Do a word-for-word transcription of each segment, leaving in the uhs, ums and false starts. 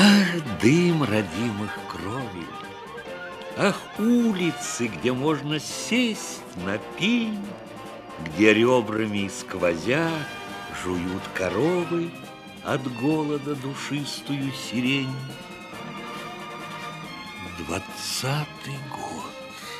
Ах, дым родимых кровей! Ах, улицы, где можно сесть на пень, где ребрами сквозя жуют коровы от голода душистую сирень. Двадцатый год.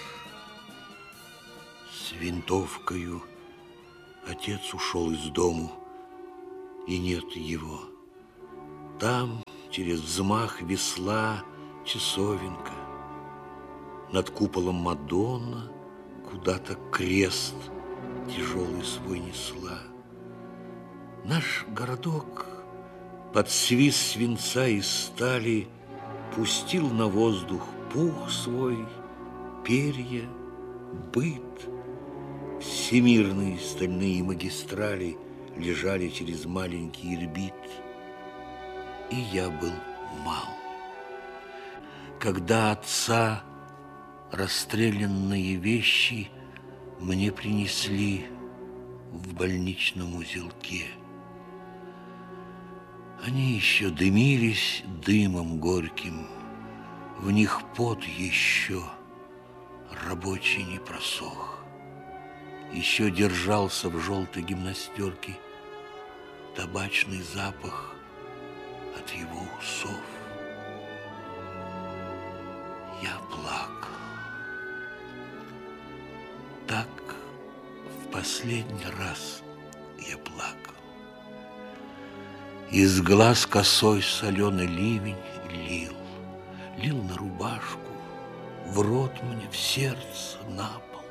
С винтовкою отец ушел из дому, и нет его. Там через взмах весла часовенка, над куполом Мадонна куда-то крест тяжелый свой несла. Наш городок под свист свинца и стали пустил на воздух пух свой, перья, быт. Всемирные стальные магистрали лежали через маленький Ирбит. И я был мал. Когда отца расстрелянные вещи мне принесли в больничном узелке. Они еще дымились дымом горьким, в них пот еще рабочий не просох. Еще держался в желтой гимнастерке табачный запах от его усов. Я плакал. Так в последний раз я плакал. Из глаз косой соленый ливень лил, лил на рубашку, в рот мне, в сердце, на пол.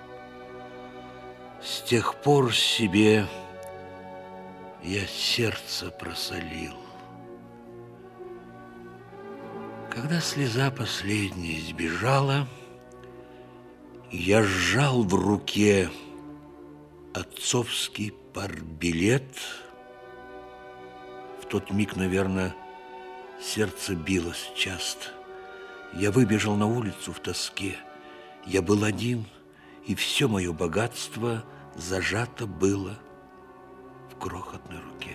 С тех пор себе я сердце просолил. Когда слеза последняя сбежала, я сжал в руке отцовский партбилет. В тот миг, наверное, сердце билось часто. Я выбежал на улицу в тоске. Я был один, и все мое богатство зажато было в крохотной руке.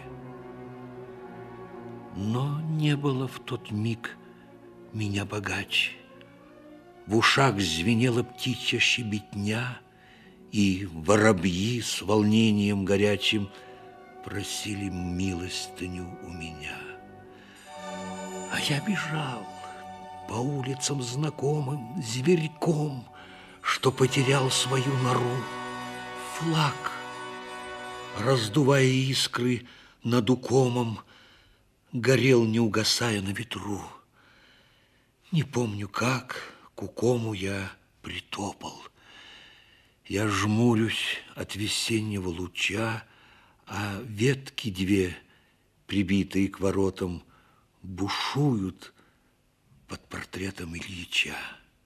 Но не было в тот миг меня богаче. В ушах звенела птичья щебетня, и воробьи с волнением горячим просили милостыню у меня. А я бежал по улицам знакомым зверьком, что потерял свою нору. Флаг, раздувая искры над укомом, горел, не угасая на ветру. Не помню, как к укому я притопал. Я жмурюсь от весеннего луча, а ветки две, прибитые к воротам, бушуют под портретом Ильича.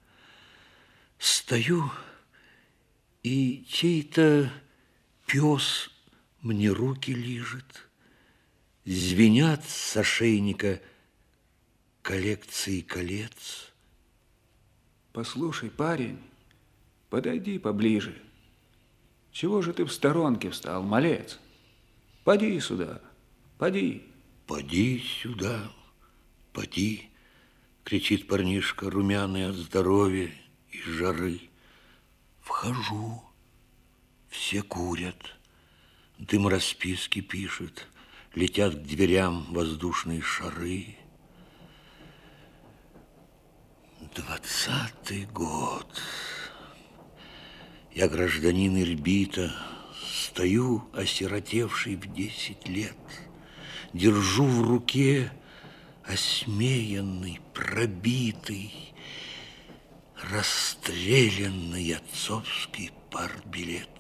Стою, и чей-то пес мне руки лижет. Звенят с ошейника коллекции колец. Послушай, парень, подойди поближе. Чего же ты в сторонке встал, малец? Поди сюда, поди. Поди сюда, поди, кричит парнишка, румяный от здоровья и жары. Вхожу, все курят, дым расписки пишет, летят к дверям воздушные шары. Двадцатый год. Я гражданин Ирбита, стою, осиротевший в десять лет, держу в руке осмеянный, пробитый, расстрелянный отцовский партбилет.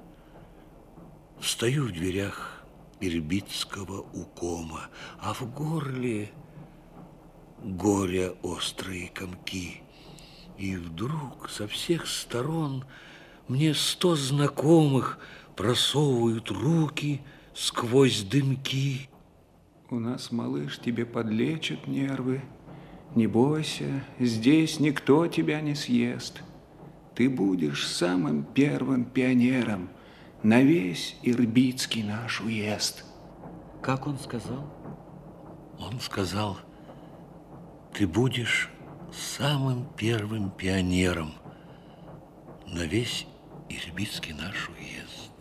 Встаю в дверях ирбитского укома, а в горле горя острые комки. И вдруг со всех сторон мне сто знакомых просовывают руки сквозь дымки. У нас, малыш, тебе подлечат нервы. Не бойся, здесь никто тебя не съест. Ты будешь самым первым пионером на весь ирбитский наш уезд. Как он сказал? Он сказал: Ты будешь самым первым пионером на весь Ирбитский наш уезд.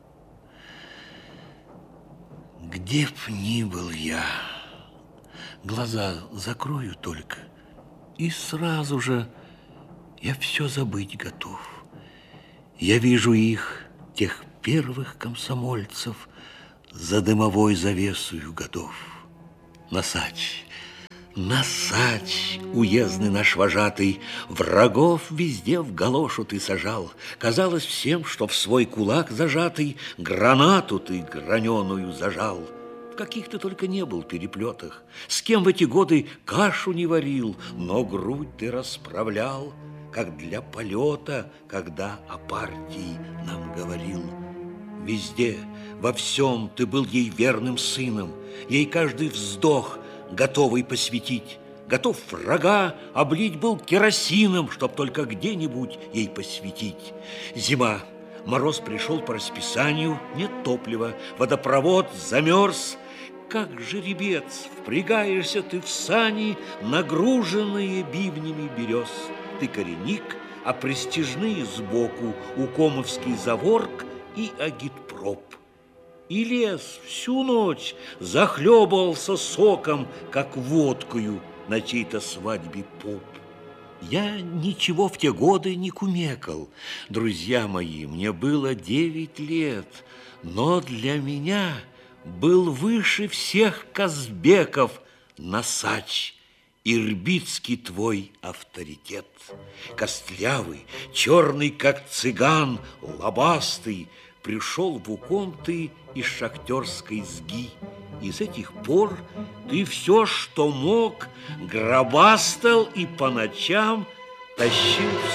Где б ни был я, глаза закрою только, и сразу же я все забыть готов. Я вижу их, тех первых комсомольцев, за дымовой завесою годов. Носач, Носач, уездный наш вожатый, врагов везде в галошу ты сажал. Казалось всем, что в свой кулак зажатый гранату ты граненую зажал. В каких ты только не был переплетах, с кем в эти годы кашу не варил, но грудь ты расправлял, как для полета, когда о партии нам говорил. Везде, во всем ты был ей верным сыном, ей каждый вздох готовый посвятить. Готов врага облить был керосином, чтоб только где-нибудь ей посвятить. Зима, мороз пришел по расписанию, нет топлива, водопровод замерз. Как жеребец впрягаешься ты в сани, нагруженные бивнями берез. Ты коренник, а престижные сбоку Укомовский заворк и агитпроп. И лес всю ночь захлебывался соком, как водкою на чьей-то свадьбе поп. Я ничего в те годы не кумекал. Друзья мои, мне было девять лет, но для меня был выше всех казбеков Носач, ирбитский твой авторитет. Костлявый, черный, как цыган, лобастый, пришел в Уком ты из шахтерской сги. И с этих пор ты все, что мог, гробастал и по ночам тащил в